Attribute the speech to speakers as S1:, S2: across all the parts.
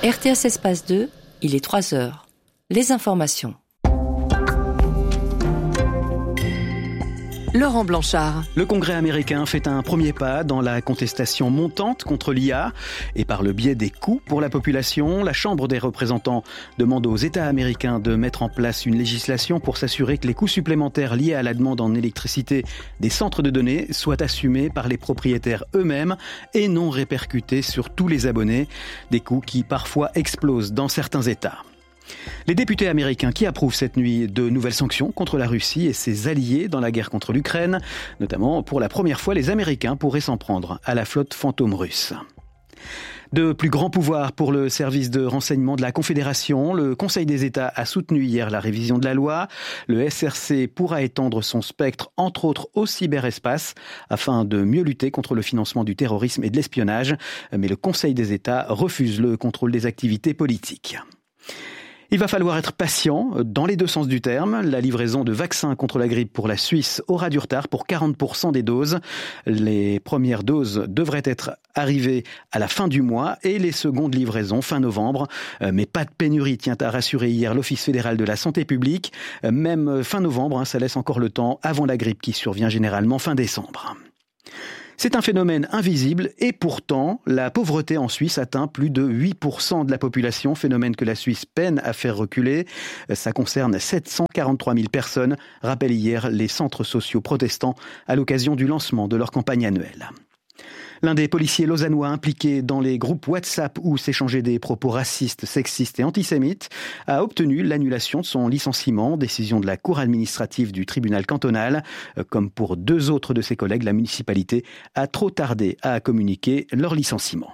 S1: RTS Espace 2, il est 3 heures. Les informations.
S2: Laurent Blanchard.
S3: Le Congrès américain fait un premier pas dans la contestation montante contre l'IA et par le biais des coûts pour la population, la Chambre des représentants demande aux États américains de mettre en place une législation pour s'assurer que les coûts supplémentaires liés à la demande en électricité des centres de données soient assumés par les propriétaires eux-mêmes et non répercutés sur tous les abonnés, des coûts qui parfois explosent dans certains États. Les députés américains qui approuvent cette nuit de nouvelles sanctions contre la Russie et ses alliés dans la guerre contre l'Ukraine, notamment pour la première fois les Américains pourraient s'en prendre à la flotte fantôme russe. De plus grands pouvoirs pour le service de renseignement de la Confédération. Le Conseil des États a soutenu hier la révision de la loi. Le SRC pourra étendre son spectre, entre autres, au cyberespace, afin de mieux lutter contre le financement du terrorisme et de l'espionnage. Mais le Conseil des États refuse le contrôle des activités politiques. Il va falloir être patient dans les deux sens du terme. La livraison de vaccins contre la grippe pour la Suisse aura du retard pour 40% des doses. Les premières doses devraient être arrivées à la fin du mois et les secondes livraisons fin novembre. Mais pas de pénurie, tient à rassurer hier l'Office fédéral de la santé publique. Même fin novembre, ça laisse encore le temps avant la grippe qui survient généralement fin décembre. C'est un phénomène invisible et pourtant, la pauvreté en Suisse atteint plus de 8% de la population, phénomène que la Suisse peine à faire reculer. Ça concerne 743 000 personnes, rappellent hier les centres sociaux protestants à l'occasion du lancement de leur campagne annuelle. L'un des policiers lausannois impliqués dans les groupes WhatsApp où s'échangeaient des propos racistes, sexistes et antisémites a obtenu l'annulation de son licenciement, décision de la cour administrative du tribunal cantonal. Comme pour 2 autres de ses collègues, la municipalité a trop tardé à communiquer leur licenciement.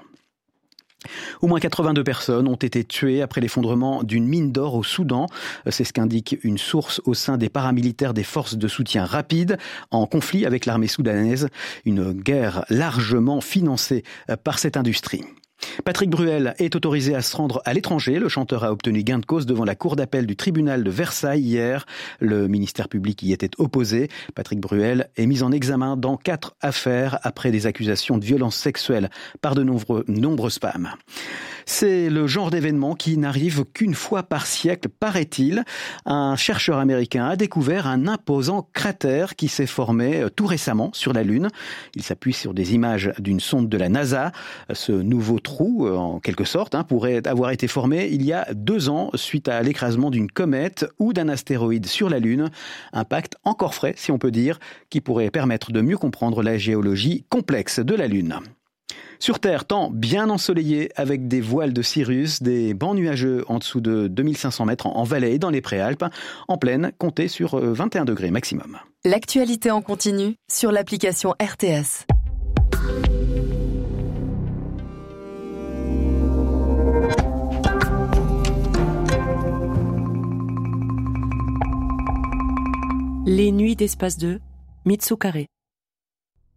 S3: Au moins 82 personnes ont été tuées après l'effondrement d'une mine d'or au Soudan. C'est ce qu'indique une source au sein des paramilitaires des forces de soutien rapide en conflit avec l'armée soudanaise. Une guerre largement financée par cette industrie. Patrick Bruel est autorisé à se rendre à l'étranger. Le chanteur a obtenu gain de cause devant la cour d'appel du tribunal de Versailles hier. Le ministère public y était opposé. Patrick Bruel est mis en examen dans 4 affaires après des accusations de violences sexuelles par de nombreuses femmes. C'est le genre d'événement qui n'arrive qu'une fois par siècle, paraît-il. Un chercheur américain a découvert un imposant cratère qui s'est formé tout récemment sur la Lune. Il s'appuie sur des images d'une sonde de la NASA. Ce nouveau trou, en quelque sorte, pourrait avoir été formé il y a 2 ans suite à l'écrasement d'une comète ou d'un astéroïde sur la Lune. Impact encore frais, si on peut dire, qui pourrait permettre de mieux comprendre la géologie complexe de la Lune. Sur Terre, temps bien ensoleillé avec des voiles de cirrus, des bancs nuageux en dessous de 2500 mètres en vallée et dans les préalpes. En plaine, comptez sur 21 degrés maximum.
S2: L'actualité en continu sur l'application RTS.
S1: Les nuits d'Espace 2, Mitsu Carré.